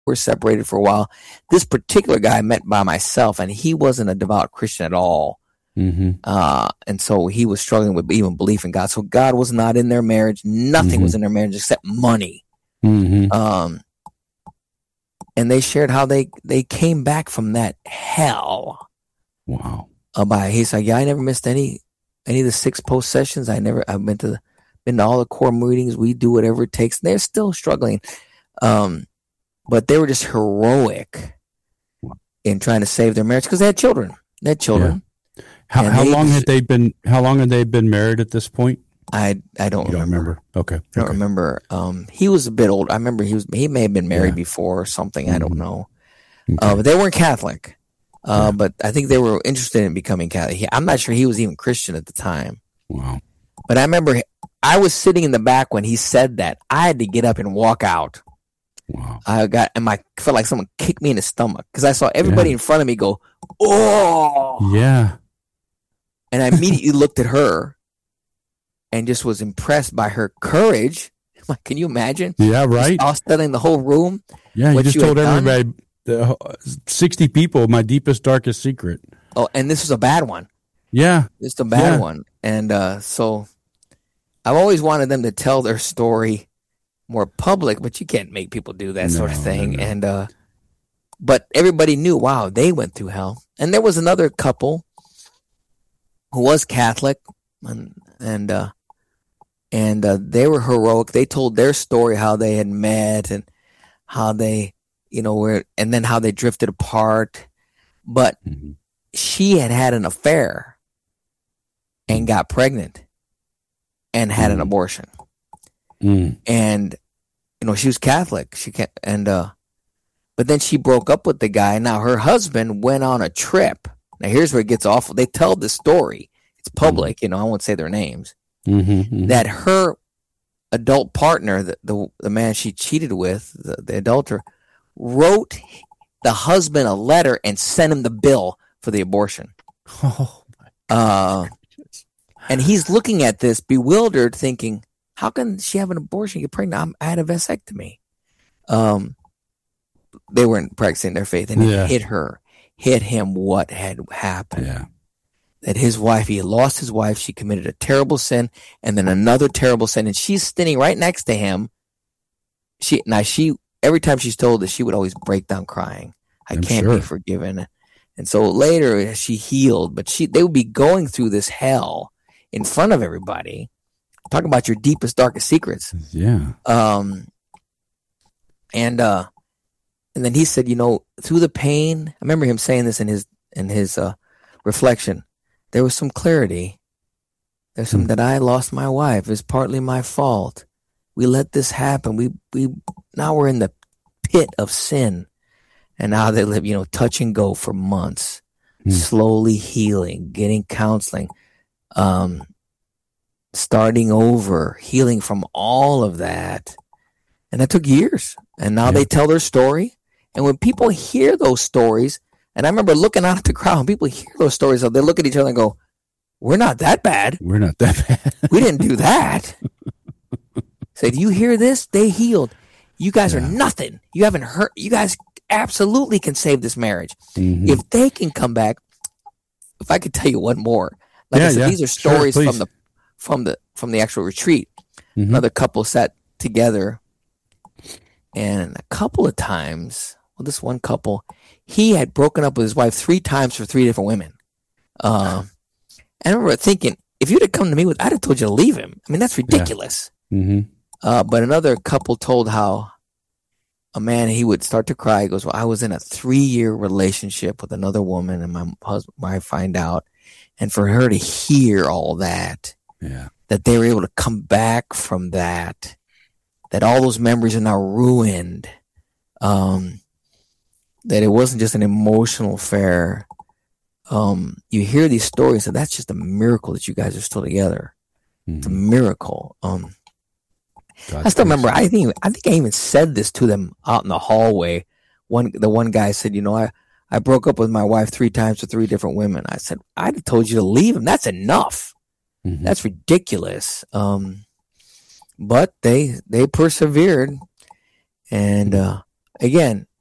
were separated for a while. This particular guy I met by myself, and he wasn't a devout Christian at all. And so he was struggling with even belief in God. So God was not in their marriage. Nothing was in their marriage except money. And they shared how they came back from that hell. Wow. He's like, yeah, I never missed any of the 6 post sessions. I've been to all the core meetings. We do whatever it takes. They're still struggling. But they were just heroic in trying to save their marriage because they had children. Yeah. How long had they been married at this point? I don't remember. Okay. I don't remember. He was a bit old. I remember he may have been married before or something. I don't know. Okay. But they weren't Catholic. But I think they were interested in becoming Catholic. I'm not sure he was even Christian at the time. Wow. But I remember I was sitting in the back when he said that. I had to get up and walk out. Wow. I felt like someone kicked me in the stomach because I saw everybody in front of me go, oh. Yeah. And I immediately looked at her and just was impressed by her courage. I'm like, can you imagine? Yeah, right. I was studying the whole room. Yeah, you just told everybody, 60 people, my deepest, darkest secret. Oh, and this was a bad one. Yeah. It's a bad one. And so I've always wanted them to tell their story more public, but you can't make people do that sort of thing. No. And but everybody knew, wow, they went through hell. And there was another couple who was Catholic, and they were heroic. They told their story, how they had met and how they, were, and then how they drifted apart. But she had an affair and got pregnant and had an abortion. And she was Catholic. But then she broke up with the guy. Now her husband went on a trip. Now here's where it gets awful. They tell the story. It's public. I won't say their names. That her adult partner, the man she cheated with, the adulterer, wrote the husband a letter and sent him the bill for the abortion. Oh my God. And he's looking at this bewildered, thinking, how can she have an abortion, get pregnant? I had a vasectomy. They weren't practicing their faith, and it hit him what had happened. Yeah. That his wife, he had lost his wife. She committed a terrible sin, and then another terrible sin, and she's standing right next to him. She every time she's told this, she would always break down crying. I can't be forgiven. And so later she healed, but they would be going through this hell in front of everybody. Talk about your deepest, darkest secrets. Yeah. And then he said, through the pain, I remember him saying this in his reflection. There was some clarity. There's some that I lost my wife. It's partly my fault. We let this happen. We now we're in the pit of sin, and now they live, touch and go for months, slowly healing, getting counseling, starting over, healing from all of that. And that took years. And now they tell their story. And when people hear those stories, and I remember looking out at the crowd, and people hear those stories, so they look at each other and go, we're not that bad. We're not that bad. We didn't do that. Say, do you hear this? They healed. You guys are nothing. You haven't hurt. You guys absolutely can save this marriage. If they can come back. If I could tell you one more. Like I said, these are stories from the actual retreat. Another couple sat together, and a couple of times, this one couple, he had broken up with his wife 3 times for 3 different women. I remember thinking, if you'd have come to me I'd have told you to leave him. I mean, that's ridiculous. But another couple told how a man, he would start to cry. He goes, well, I was in a 3-year relationship with another woman, and my husband, I find out, and for her to hear all that, that they were able to come back from that all those memories are now ruined, that it wasn't just an emotional affair. You hear these stories, and that's just a miracle that you guys are still together. It's a miracle. I still remember. I think I even said this to them out in the hallway. The one guy said, I broke up with my wife 3 times with 3 different women. I said, I'd have told you to leave him. That's enough. That's ridiculous. But they persevered, and again,